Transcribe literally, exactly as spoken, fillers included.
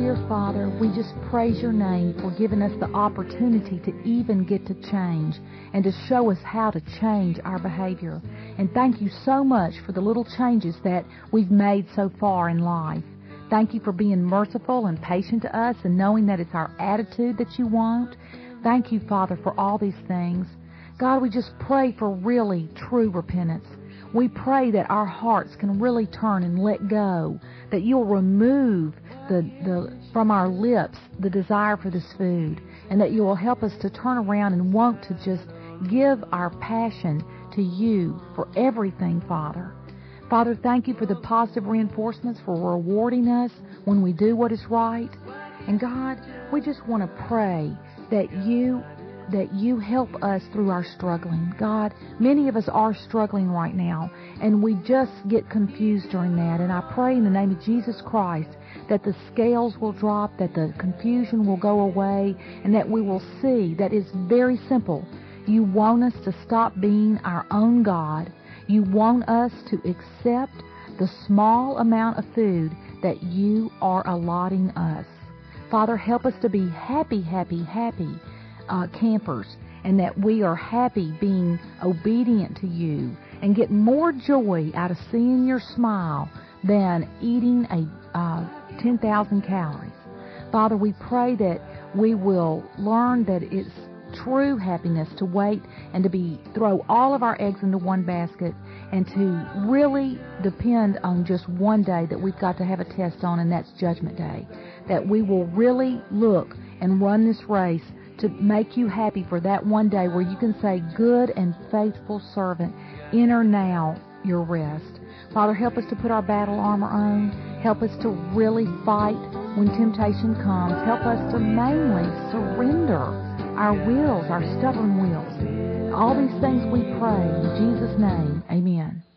dear Father, we just praise your name for giving us the opportunity to even get to change and to show us how to change our behavior. And thank you so much for the little changes that we've made so far in life. Thank you for being merciful and patient to us and knowing that it's our attitude that you want. Thank you, Father, for all these things. God, we just pray for really true repentance. We pray that our hearts can really turn and let go, that you'll remove the, the from our lips the desire for this food, and that you will help us to turn around and want to just give our passion to you for everything, Father. Father, thank you for the positive reinforcements, for rewarding us when we do what is right. And God, we just want to pray that you that you help us through our struggling. God, many of us are struggling right now, and we just get confused during that. And I pray in the name of Jesus Christ that the scales will drop, that the confusion will go away, and that we will see that it's very simple. You want us to stop being our own God. You want us to accept the small amount of food that you are allotting us. Father, help us to be happy, happy, happy Uh, campers, and that we are happy being obedient to you and get more joy out of seeing your smile than eating a uh, ten thousand calories. Father, we pray that we will learn that it's true happiness to wait and to be throw all of our eggs into one basket and to really depend on just one day that we've got to have a test on, and that's Judgment Day. That we will really look and run this race to make you happy for that one day where you can say, good and faithful servant, enter now your rest. Father, help us to put our battle armor on. Help us to really fight when temptation comes. Help us to mainly surrender our wills, our stubborn wills. All these things we pray in Jesus' name. Amen.